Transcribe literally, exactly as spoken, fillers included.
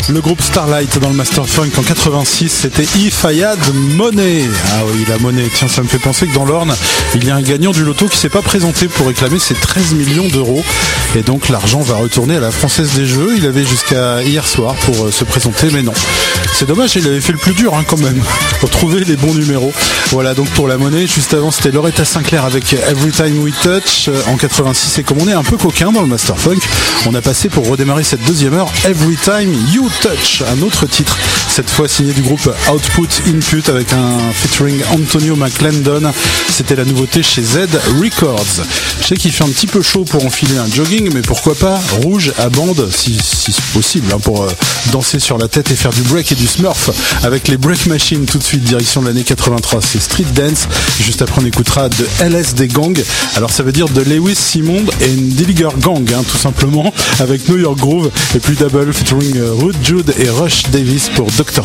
Le groupe Starlight dans le Master Funk en quatre-vingt-six, c'était If I Had Money. Ah oui, la monnaie. Tiens, ça me fait penser que dans l'Orne, il y a un gagnant du loto qui s'est pas présenté pour réclamer ses treize millions d'euros. Et donc l'argent va retourner à la Française des Jeux. Il avait jusqu'à hier soir pour se présenter, mais non. C'est dommage, il avait fait le plus dur hein, quand même, pour trouver les bons numéros. Voilà donc pour la monnaie. Juste avant, c'était Loretta Sinclair avec Every Time We Touch en quatre-vingt-six. Et comme on est un peu coquin dans le Master Funk, on a passé pour redémarrer cette deuxième heure Every Time You Touch, un autre titre, cette fois signé du groupe Output Input avec un featuring Antonio McLendon. C'était la nouveauté chez Z Records. Je sais qu'il fait un petit peu chaud pour enfiler un jogging, mais pourquoi pas rouge à bande si, si possible hein, pour euh, danser sur la tête et faire du break et du smurf avec les Break Machines. Tout de suite direction de l'année quatre-vingt-trois, c'est Street Dance. Juste après on écoutera de L S D Gang. Alors ça veut dire de Lewis Simond et une Dillinger Gang hein, tout simplement, avec New York Groove et puis Double featuring Rude Jude et Rush Davis pour docteur